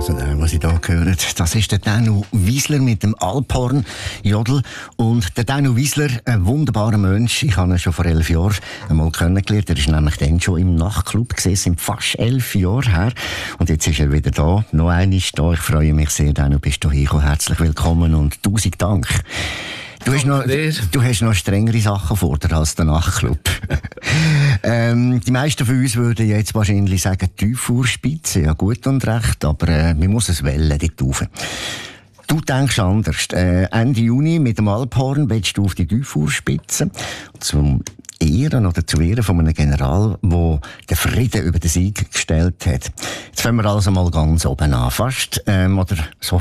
Also der, was ich hier höre, das ist der Danu Wiesler mit dem Alphorn-Jodel. Und der Danu Wiesler, ein wunderbarer Mensch. Ich habe ihn schon vor 11 Jahren einmal kennengelernt. Er ist nämlich dann schon im Nachtclub gesehen, sind fast 11 Jahre her. Und jetzt ist er wieder da, noch einmal da. Ich freue mich sehr, Danu, bist du hier. Herzlich willkommen und 1000 Dank. Du hast noch strengere Sachen vor dir als der Nachtclub. Die meisten von uns würden jetzt wahrscheinlich sagen, Tieffuhrspitze, ja gut und recht, aber man muss es wählen, dort rauf. Du denkst anders. Ende Juni mit dem Alphorn willst du auf die Tieffuhrspitze zum Ehren oder zu Ehren von einem General, der den Frieden über den Sieg gestellt hat. Jetzt fangen wir also mal ganz oben an. Fast, oder so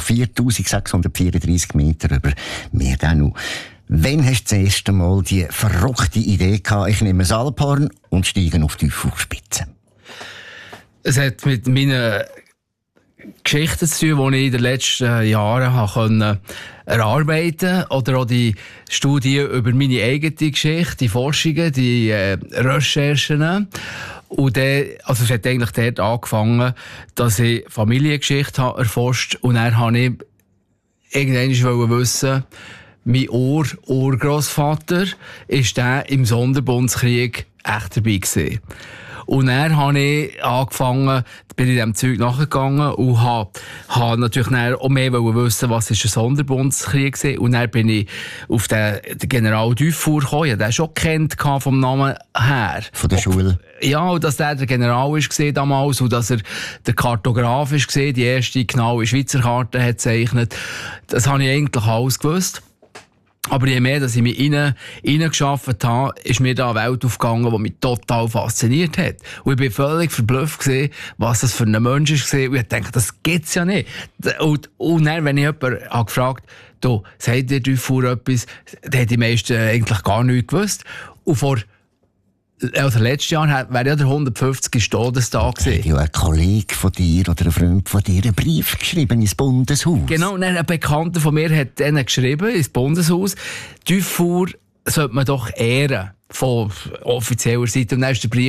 4634 Meter über Meer Danu. Wann hast du das erste Mal die verrückte Idee gehabt, ich nehme das Alphorn und steige auf die Tieffuhrspitze? Es hat mit meinen Geschichten zu tun, die ich in den letzten Jahren erarbeiten konnte. Oder auch die Studie über meine eigene Geschichte, die Forschungen, die Recherchen. Und es hat eigentlich dort angefangen, dass ich Familiengeschichte erforscht habe. Und dann wollte ich irgendwann wissen, mein Urgroßvater ist der im Sonderbundskrieg echt dabei gewesen. Und dann habe ich angefangen, bin ich dem Zeug nachgegangen und habe natürlich auch mehr wissen, was ist ein Sonderbundskrieg war. Und dann bin ich auf den General Dufour gekommen. Ich habe den schon kennt vom Namen her. Von der Schule? Ja, und dass der General war damals und dass er der Kartograf war, die erste genaue Schweizer Karte hat gezeichnet. Das habe ich eigentlich alles gewusst. Aber je mehr, dass ich mich reingeschafft habe, ist mir da eine Welt aufgegangen, die mich total fasziniert hat. Und ich bin völlig verblüfft gewesen, was das für ein Mensch war. Und ich dachte, das gibt's ja nicht. Und dann, wenn ich jemanden gefragt habe, sagt dir Dufour etwas, dann hat die meisten eigentlich gar nichts gewusst. Und letztes Jahr wäre ja der 150. Todestag gewesen. Hat ja ein Kollege von dir oder ein Freund von dir einen Brief geschrieben ins Bundeshaus. Genau, ein Bekannter von mir hat denen geschrieben ins Bundeshaus, Dufour sollte man doch ehren von offizieller Seite. Und dann ist der Brief